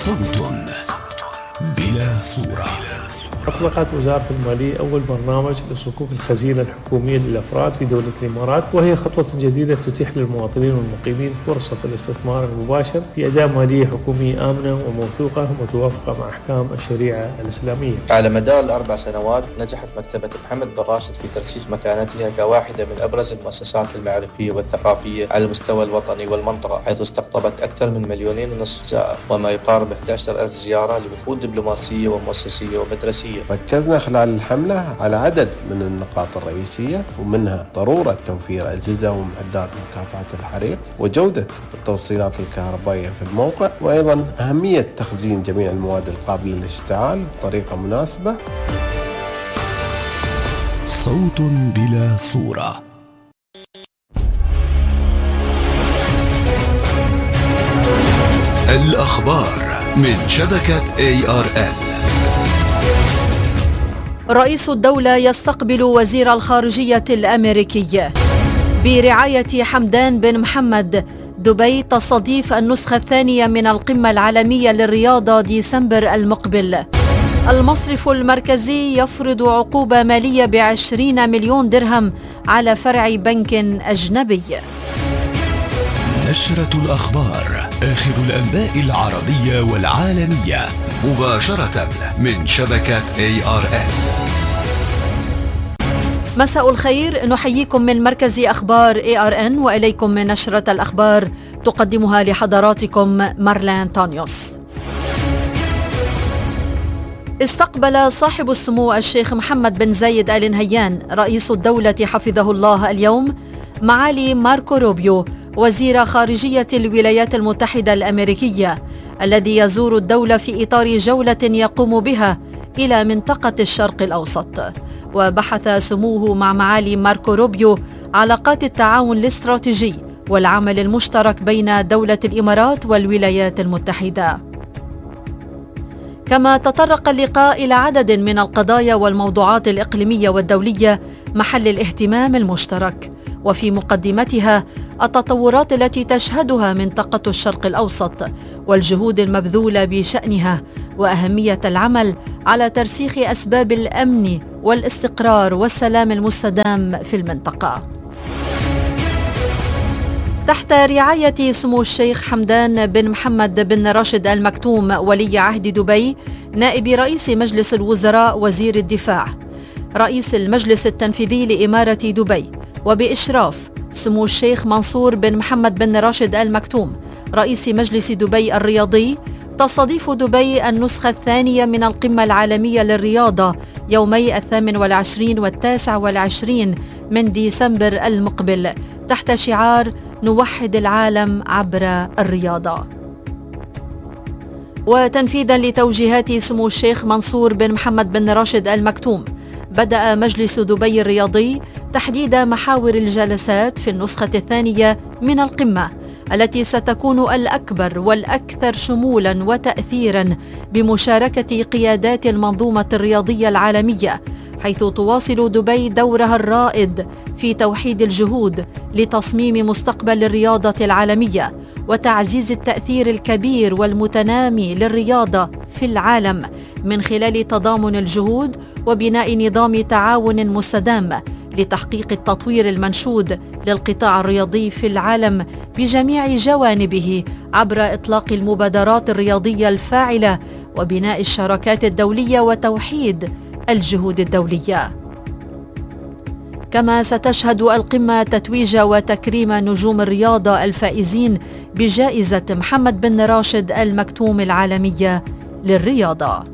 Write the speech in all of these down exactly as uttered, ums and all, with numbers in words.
صوت بلا صورة. أطلقت وزارة المالية أول برنامج لصكوك الخزينة الحكومية للأفراد في دولة الإمارات، وهي خطوة جديدة تتيح للمواطنين والمقيمين فرصة الاستثمار المباشر في أداة مالية حكومية آمنة وموثوقة ومتوافقة مع أحكام الشريعة الإسلامية. على مدار الأربع سنوات نجحت مكتبة محمد بن راشد في ترسيخ مكانتها كواحدة من أبرز المؤسسات المعرفية والثقافية على المستوى الوطني والمنطقة، حيث استقطبت أكثر من مليونين ونصف زائر وما يقارب أحد عشر ألف زيارة لوفود دبلوماسية ومؤسسية ومدرسية. ركزنا خلال الحملة على عدد من النقاط الرئيسية، ومنها ضرورة توفير أجهزة ومعدات مكافحة الحريق وجودة التوصيلات الكهربائية في الموقع، وأيضا أهمية تخزين جميع المواد القابلة للاشتعال بطريقة مناسبة. صوت بلا صورة. الأخبار من شبكة إيه آر إل. رئيس الدولة يستقبل وزير الخارجية الأمريكي. برعاية حمدان بن محمد، دبي تستضيف النسخة الثانية من القمة العالمية للرياضة ديسمبر المقبل. المصرف المركزي يفرض عقوبة مالية بعشرين مليون درهم على فرع بنك أجنبي. نشرة الأخبار، آخر الأنباء العربية والعالمية مباشرة من شبكة إيه آر إل. مساء الخير، نحييكم من مركز أخبار إيه آر إن، وإليكم من نشرة الأخبار تقدمها لحضراتكم مارلين تانيوس. استقبل صاحب السمو الشيخ محمد بن زايد آل نهيان رئيس الدولة حفظه الله اليوم معالي ماركو روبيو وزير خارجية الولايات المتحدة الأمريكية، الذي يزور الدولة في إطار جولة يقوم بها إلى منطقة الشرق الأوسط. وبحث سموه مع معالي ماركو روبيو علاقات التعاون الاستراتيجي والعمل المشترك بين دولة الإمارات والولايات المتحدة. كما تطرق اللقاء إلى عدد من القضايا والموضوعات الإقليمية والدولية محل الاهتمام المشترك، وفي مقدمتها التطورات التي تشهدها منطقة الشرق الأوسط والجهود المبذولة بشأنها، وأهمية العمل على ترسيخ أسباب الأمن والاستقرار والسلام المستدام في المنطقة. تحت رعاية سمو الشيخ حمدان بن محمد بن راشد آل مكتوم ولي عهد دبي، نائب رئيس مجلس الوزراء وزير الدفاع، رئيس المجلس التنفيذي لإمارة دبي، وبإشراف سمو الشيخ منصور بن محمد بن راشد آل مكتوم رئيس مجلس دبي الرياضي، تستضيف دبي النسخة الثانية من القمة العالمية للرياضة يومي الثامن والعشرين والتاسع والعشرين من ديسمبر المقبل، تحت شعار نوحد العالم عبر الرياضة. وتنفيذا لتوجيهات سمو الشيخ منصور بن محمد بن راشد آل مكتوم، بدأ مجلس دبي الرياضي تحديد محاور الجلسات في النسخة الثانية من القمة، التي ستكون الأكبر والأكثر شمولاً وتأثيراً بمشاركة قيادات المنظومة الرياضية العالمية، حيث تواصل دبي دورها الرائد في توحيد الجهود لتصميم مستقبل الرياضة العالمية وتعزيز التأثير الكبير والمتنامي للرياضة في العالم، من خلال تضامن الجهود وبناء نظام تعاون مستدام لتحقيق التطوير المنشود للقطاع الرياضي في العالم بجميع جوانبه، عبر إطلاق المبادرات الرياضية الفاعلة وبناء الشراكات الدولية وتوحيد الجهود الدولية. كما ستشهد القمة تتويج وتكريم نجوم الرياضة الفائزين بجائزة محمد بن راشد آل مكتوم العالمية للرياضة.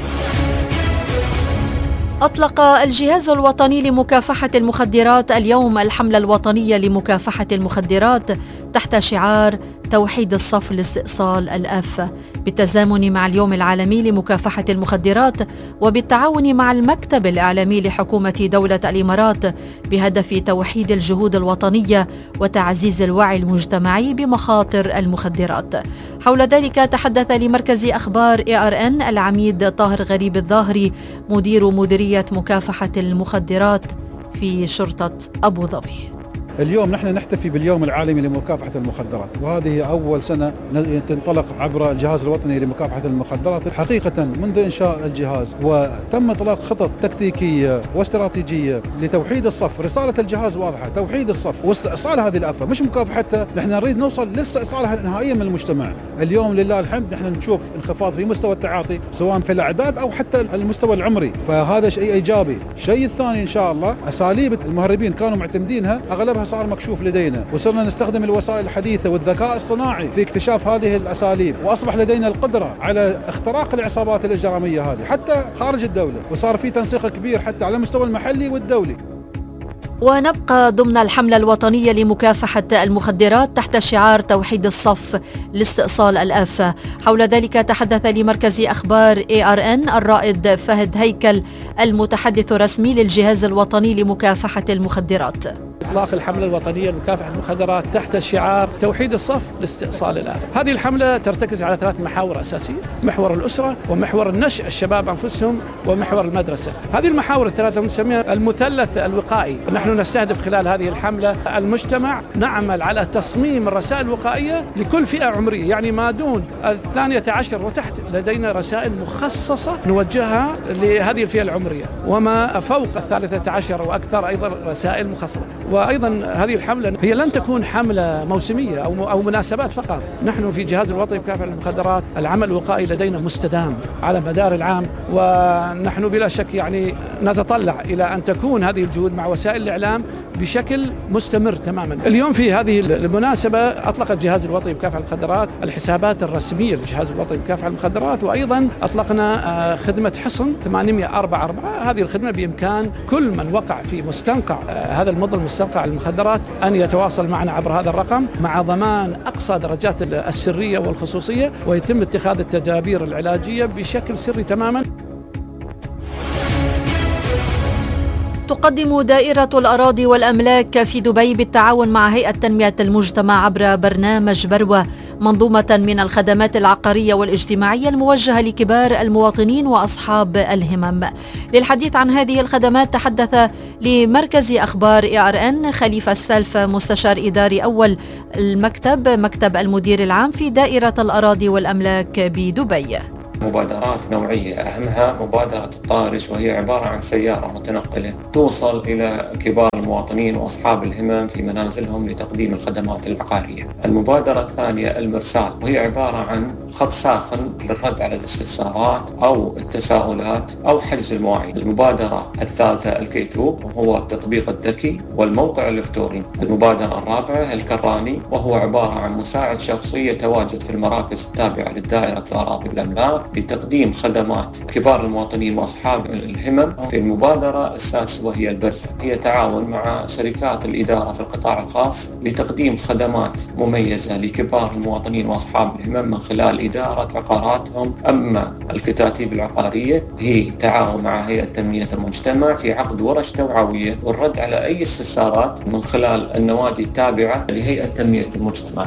أطلق الجهاز الوطني لمكافحة المخدرات اليوم الحملة الوطنية لمكافحة المخدرات تحت شعار توحيد الصف لاستئصال الآفة، بالتزامن مع اليوم العالمي لمكافحة المخدرات وبالتعاون مع المكتب الإعلامي لحكومة دولة الإمارات، بهدف توحيد الجهود الوطنية وتعزيز الوعي المجتمعي بمخاطر المخدرات. حول ذلك تحدث لمركز أخبار إيه آر إن العميد طاهر غريب الظاهري، مدير مديرية مكافحة المخدرات في شرطة أبو ظبي. اليوم نحن نحتفي باليوم العالمي لمكافحة المخدرات، وهذه أول سنة تنطلق عبر الجهاز الوطني لمكافحة المخدرات. حقيقة منذ إنشاء الجهاز وتم إطلاق خطط تكتيكية واستراتيجية لتوحيد الصف. رسالة الجهاز واضحة، توحيد الصف واستئصال هذه الآفة، مش مكافحتها، نحن نريد نوصل لاستئصالها نهائيا من المجتمع. اليوم لله الحمد نحن نشوف انخفاض في مستوى التعاطي سواء في الأعداد أو حتى المستوى العمري، فهذا شيء إيجابي. الشيء الثاني إن شاء الله أساليب المهربين كانوا معتمدينها أغلبها صار مكشوف لدينا، وصرنا نستخدم الوسائل الحديثة والذكاء الصناعي في اكتشاف هذه الأساليب، وأصبح لدينا القدرة على اختراق العصابات الإجرامية هذه حتى خارج الدولة، وصار في تنسيق كبير حتى على المستوى المحلي والدولي. ونبقى ضمن الحملة الوطنية لمكافحة المخدرات تحت شعار توحيد الصف لاستئصال الآفة. حول ذلك تحدث لمركز أخبار إيه آر إن الرائد فهد هيكل المتحدث الرسمي للجهاز الوطني لمكافحة المخدرات. إطلاق الحملة الوطنية لمكافحة المخدرات تحت شعار توحيد الصف لاستئصال الآفة. هذه الحملة ترتكز على ثلاث محاور أساسية: محور الأسرة، ومحور النشء الشباب أنفسهم، ومحور المدرسة. هذه المحاور الثلاثة نسميها المثلث الوقائي. نحن نستهدف خلال هذه الحملة المجتمع، نعمل على تصميم الرسائل الوقائية لكل فئة عمرية، يعني ما دون الثانية عشر وتحت لدينا رسائل مخصصة نوجهها لهذه الفئة العمرية، وما فوق الثالثة عشر وأكثر أيضا رسائل مخصصة. وأيضا هذه الحملة هي لن تكون حملة موسمية أو أو مناسبات فقط. نحن في جهاز الوطني لمكافحة المخدرات العمل الوقائي لدينا مستدام على مدار العام، ونحن بلا شك يعني نتطلع إلى أن تكون هذه الجهود مع وسائل الإعلام بشكل مستمر تماما. اليوم في هذه المناسبة أطلق الجهاز الوطني لمكافحة المخدرات الحسابات الرسمية للجهاز الوطني لمكافحة المخدرات، وأيضا أطلقنا خدمة حصن ثمانمئة وأربعة وأربعين. هذه الخدمة بإمكان كل من وقع في مستنقع هذا المضل مستنقع المخدرات أن يتواصل معنا عبر هذا الرقم مع ضمان أقصى درجات السرية والخصوصية، ويتم اتخاذ التدابير العلاجية بشكل سري تماما. تقدم دائرة الأراضي والأملاك في دبي بالتعاون مع هيئة تنمية المجتمع عبر برنامج بروة منظومة من الخدمات العقارية والاجتماعية الموجهة لكبار المواطنين وأصحاب الهمم. للحديث عن هذه الخدمات تحدث لمركز أخبار إيه آر إن خليفة السالفة مستشار إداري أول المكتب مكتب المدير العام في دائرة الأراضي والأملاك بدبي. مبادرات نوعية، أهمها مبادرة الطارش، وهي عبارة عن سيارة متنقلة توصل إلى كبار المواطنين وأصحاب الهمم في منازلهم لتقديم الخدمات العقارية. المبادرة الثانية المرسال، وهي عبارة عن خط ساخن للرد على الاستفسارات أو التساؤلات أو حجز المواعيد. المبادرة الثالثة الكيتو، وهو التطبيق الذكي والموقع الإلكتروني. المبادرة الرابعة الكراني، وهو عبارة عن مساعد شخصي يتواجد في المراكز التابعة للدائرة الأراضي والأملاك لتقديم خدمات كبار المواطنين وأصحاب الهمم. في المبادرة السادسة وهي البرزة، هي تعاون مع شركات الإدارة في القطاع الخاص لتقديم خدمات مميزة لكبار المواطنين وأصحاب الهمم من خلال إدارة عقاراتهم. أما الكتاتيب العقارية هي تعاون مع هيئة تنمية المجتمع في عقد ورش توعوية والرد على أي استفسارات من خلال النوادي التابعة لهيئة تنمية المجتمع.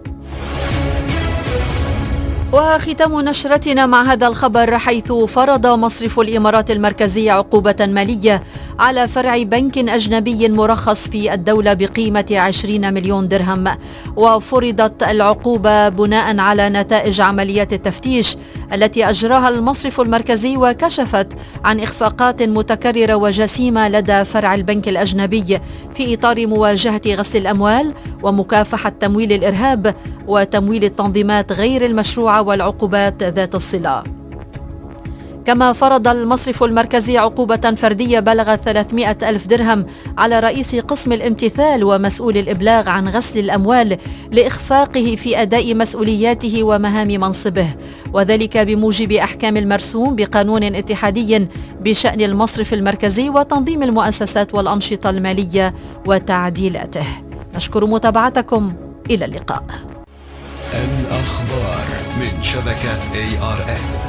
وختام نشرتنا مع هذا الخبر، حيث فرض مصرف الإمارات المركزية عقوبة مالية على فرع بنك أجنبي مرخص في الدولة بقيمة عشرين مليون درهم. وفرضت العقوبة بناء على نتائج عمليات التفتيش التي أجراها المصرف المركزي، وكشفت عن إخفاقات متكررة وجسيمة لدى فرع البنك الأجنبي في إطار مواجهة غسل الأموال ومكافحة تمويل الإرهاب وتمويل التنظيمات غير المشروعة والعقوبات ذات الصلة. كما فرض المصرف المركزي عقوبة فردية بلغت ثلاثمئة ألف درهم على رئيس قسم الامتثال ومسؤول الإبلاغ عن غسل الأموال لإخفاقه في أداء مسؤولياته ومهام منصبه، وذلك بموجب أحكام المرسوم بقانون اتحادي بشأن المصرف المركزي وتنظيم المؤسسات والأنشطة المالية وتعديلاته. نشكر متابعتكم، إلى اللقاء. الأخبار من شبكة إيه آر إن.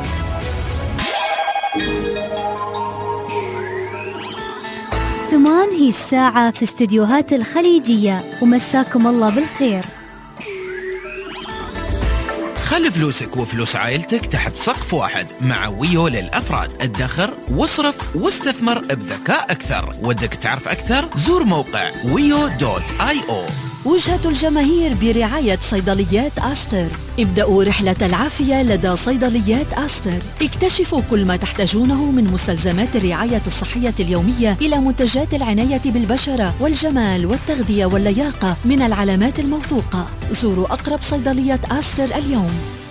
ثمان هي الساعة في استديوهات الخليجية، ومساكم الله بالخير. خلي فلوسك وفلوس عائلتك تحت سقف واحد مع ويو للأفراد. ادخر واصرف واستثمر بذكاء أكثر. ودك تعرف أكثر؟ زور موقع ويو دوت آي أو. وجهة الجماهير برعاية صيدليات آستر. ابدأوا رحلة العافية لدى صيدليات آستر. اكتشفوا كل ما تحتاجونه من مستلزمات الرعاية الصحية اليومية إلى منتجات العناية بالبشرة والجمال والتغذية واللياقة من العلامات الموثوقة. زوروا أقرب صيدلية آستر اليوم.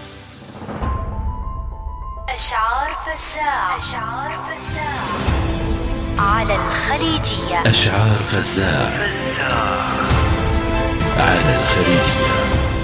أشعار فزاع على الخليجية. أشعار فزاع على الخليجية.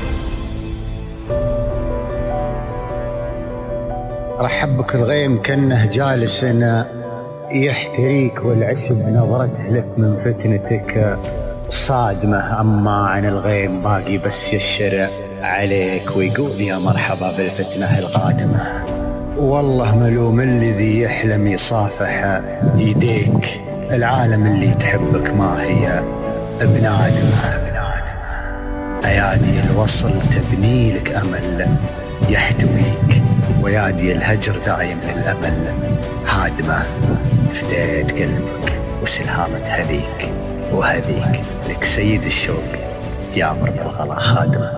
رحب بك الغيم كأنه جالس يحتريك والعشب نظرته لك من فتنتك صادمة. أما عن الغيم باقي بس يشر عليك ويقول يا مرحبا بالفتنة القادمة. والله ملوم الذي يحلم يصافح يديك. العالم اللي تحبك ما هي بنادمة. أيادي الوصل تبني لك أمل يحتويك، ويادي الهجر دايم للأمل هادمة. فديت قلبك وسلهامة هذيك، وهذيك لك سيد الشوق يامر بالغلا خادمة.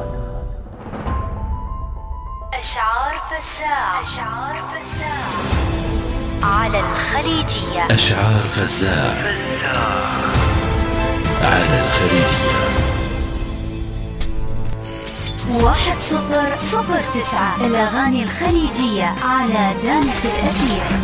أشعار فزاع على الخليجية. أشعار فزاع على الخليجية. واحد صفر صفر تسعة الأغاني الخليجية على دانة الأثير.